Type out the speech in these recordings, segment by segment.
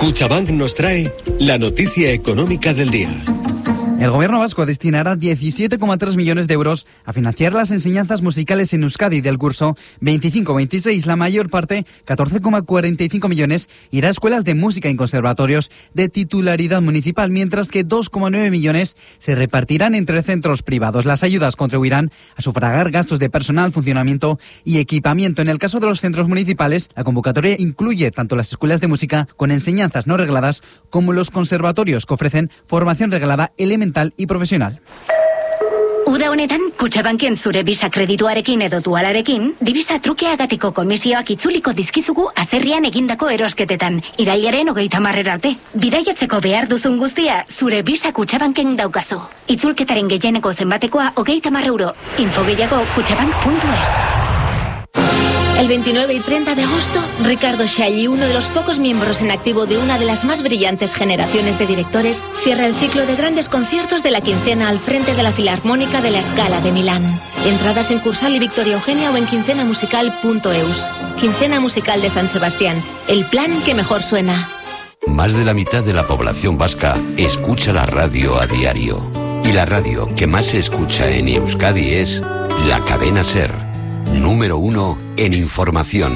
Cuchabank nos trae la noticia económica del día. El gobierno vasco destinará 17,3 millones de euros a financiar las enseñanzas musicales en Euskadi del curso 25-26. La mayor parte, 14,45 millones, irá a escuelas de música y conservatorios de titularidad municipal, mientras que 2,9 millones se repartirán entre centros privados. Las ayudas contribuirán a sufragar gastos de personal, funcionamiento y equipamiento. En el caso de los centros municipales, la convocatoria incluye tanto las escuelas de música con enseñanzas no regladas como los conservatorios que ofrecen formación reglada elemental y profesional. Uda honetan, Kutxabanken zure bisa kredituarekin edo dualarekin, divisa trukeagatiko komisioak itzuliko dizkizugu azerrian egindako erosketetan, irailaren 30 arte. Bidaiatzeko behar duzun guztia, zure bisa Kutxabanken daukazu. Itzulketaren gehieneko zenbatekoa 30 euro. Info gehiago kutxabank.es. El 29 y 30 de agosto, Ricardo Scagli, uno de los pocos miembros en activo de una de las más brillantes generaciones de directores, cierra el ciclo de grandes conciertos de la quincena al frente de la Filarmónica de la Scala de Milán. Entradas en Cursal y Victoria Eugenia o en quincenamusical.eus. Quincena Musical de San Sebastián, el plan que mejor suena. Más de la mitad de la población vasca escucha la radio a diario. Y la radio que más se escucha en Euskadi es la Cadena SER. Número 1 en información.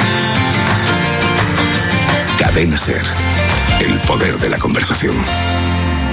Cadena SER. El poder de la conversación.